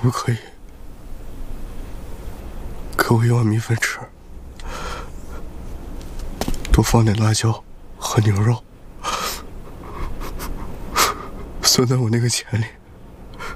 不可以给我1碗米粉吃，多放点辣椒和牛肉，算在我那个钱里。